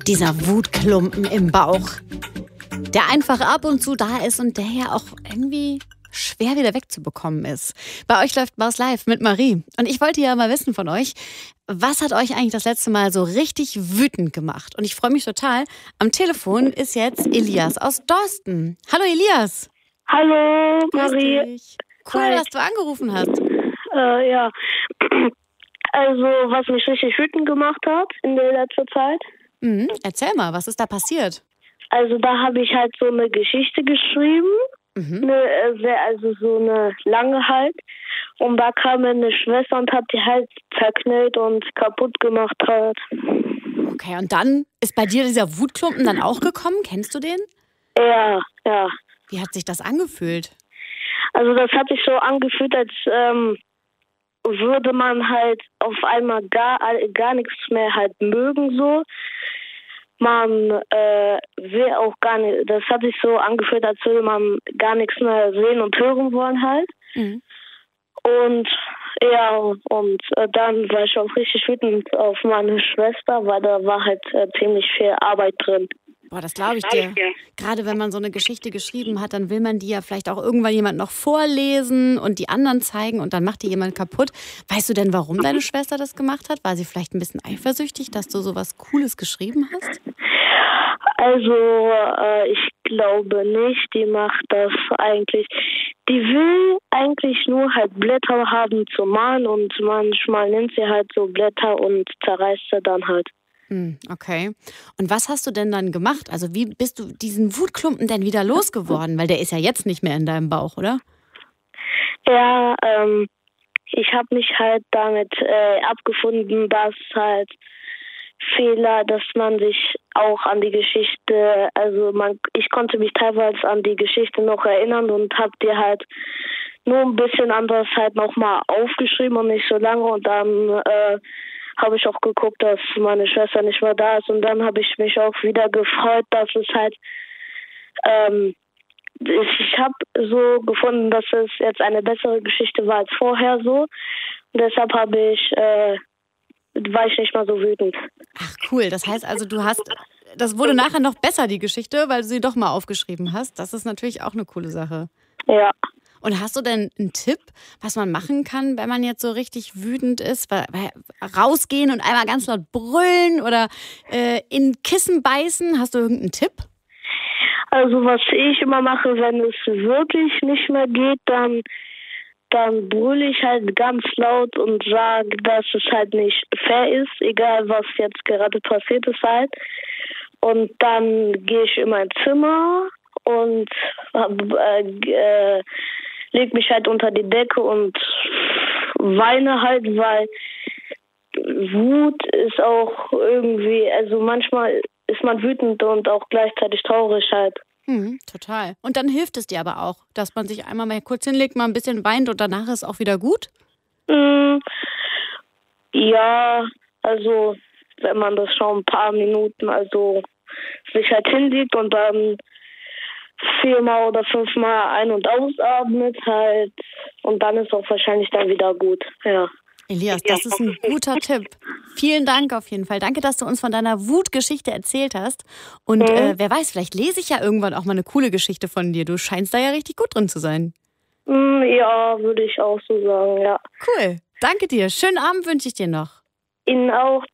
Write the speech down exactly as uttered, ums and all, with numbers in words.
Dieser Wutklumpen im Bauch, der einfach ab und zu da ist und der ja auch irgendwie schwer wieder wegzubekommen ist. Bei euch läuft Maus Live mit Marie. Und ich wollte ja mal wissen von euch, was hat euch eigentlich das letzte Mal so richtig wütend gemacht? Und ich freue mich total. Am Telefon ist jetzt Elias aus Dorsten. Hallo Elias. Hallo Grüß Marie. dich. Cool, Hi. dass du angerufen hast. Äh, ja. Also, was mich richtig wütend gemacht hat in der letzten Zeit. Mhm. Erzähl mal, was ist da passiert? Also, da habe ich halt so eine Geschichte geschrieben. Mhm. Eine, äh, sehr, also so eine lange halt. Und da kam eine Schwester und hat die halt zerknüllt und kaputt gemacht halt. Okay, und dann ist bei dir dieser Wutklumpen dann auch gekommen? Kennst du den? Ja, ja. Wie hat sich das angefühlt? Also, das hat sich so angefühlt, als ähm, würde man halt auf einmal gar, gar nichts mehr halt mögen, so. Man äh, will auch gar nicht, das hat sich so angefühlt, als würde man gar nichts mehr sehen und hören wollen halt. Mhm. Und ja, und äh, dann war ich auch richtig wütend auf meine Schwester, weil da war halt äh, ziemlich viel Arbeit drin. Boah, das glaube ich dir. Gerade wenn man so eine Geschichte geschrieben hat, dann will man die ja vielleicht auch irgendwann jemand noch vorlesen und die anderen zeigen und dann macht die jemand kaputt. Weißt du denn, warum deine Schwester das gemacht hat? War sie vielleicht ein bisschen eifersüchtig, dass du so was Cooles geschrieben hast? Also, äh, ich glaube nicht, die macht das eigentlich. Die will eigentlich nur halt Blätter haben zum Malen und manchmal nimmt sie halt so Blätter und zerreißt sie dann halt. Hm, okay. Und was hast du denn dann gemacht? Also wie bist du diesen Wutklumpen denn wieder losgeworden? Weil der ist ja jetzt nicht mehr in deinem Bauch, oder? Ja, ähm, ich habe mich halt damit äh, abgefunden, dass halt Fehler, dass man sich auch an die Geschichte, also man, ich konnte mich teilweise an die Geschichte noch erinnern und habe die halt nur ein bisschen anders halt nochmal aufgeschrieben und nicht so lange und dann äh, habe ich auch geguckt, dass meine Schwester nicht mehr da ist und dann habe ich mich auch wieder gefreut, dass es halt, ähm, ich, ich habe so gefunden, dass es jetzt eine bessere Geschichte war als vorher so und deshalb habe ich, äh, war ich nicht mal so wütend. Ach cool, das heißt also, du hast, das wurde nachher noch besser, die Geschichte, weil du sie doch mal aufgeschrieben hast. Das ist natürlich auch eine coole Sache. Ja. Und hast du denn einen Tipp, was man machen kann, wenn man jetzt so richtig wütend ist? Weil, weil rausgehen und einmal ganz laut brüllen oder äh, in Kissen beißen? Hast du irgendeinen Tipp? Also was ich immer mache, wenn es wirklich nicht mehr geht, dann, dann brülle ich halt ganz laut und sage, dass es halt nicht fair ist, egal was jetzt gerade passiert ist halt. Und dann gehe ich in mein Zimmer und äh, äh, leg mich halt unter die Decke und weine halt, weil Wut ist auch irgendwie, also manchmal ist man wütend und auch gleichzeitig traurig halt. Hm, total. Und dann hilft es dir aber auch, dass man sich einmal mal kurz hinlegt, mal ein bisschen weint und danach ist auch wieder gut? Mm, ja, also wenn man das schon ein paar Minuten, also sich halt hinlegt und dann viermal oder fünfmal ein- und ausatmet halt und dann ist auch wahrscheinlich dann wieder gut, ja. Elias, das ist ein guter Tipp. Vielen Dank auf jeden Fall. Danke, dass du uns von deiner Wutgeschichte erzählt hast. Und Mhm. äh, wer weiß, vielleicht lese ich ja irgendwann auch mal eine coole Geschichte von dir. Du scheinst da ja richtig gut drin zu sein. Mm, ja, würde ich auch so sagen, ja. Cool. Danke dir. Schönen Abend wünsche ich dir noch. Ihnen auch.